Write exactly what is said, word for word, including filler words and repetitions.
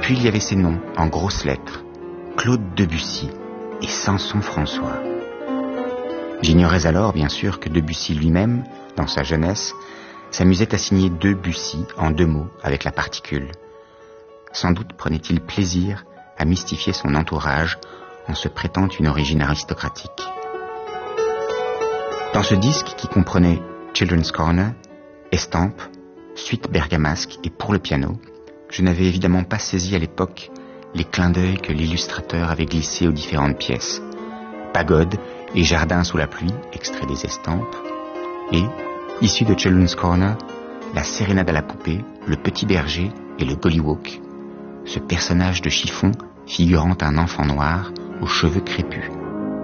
puis il y avait ces noms, en grosses lettres. Claude Debussy et Samson François. J'ignorais alors, bien sûr, que Debussy lui-même, dans sa jeunesse, s'amusait à signer Debussy en deux mots avec la particule. Sans doute prenait-il plaisir à mystifier son entourage en se prêtant une origine aristocratique. Dans ce disque qui comprenait Children's Corner, Estampes, Suite bergamasque et Pour le piano, je n'avais évidemment pas saisi à l'époque les clins d'œil que l'illustrateur avait glissés aux différentes pièces. Pagode et Jardin sous la pluie, extrait des Estampes, et, issu de Children's Corner, la sérénade à la poupée, le petit berger et le Gollywog, ce personnage de chiffon figurant un enfant noir aux cheveux crépus.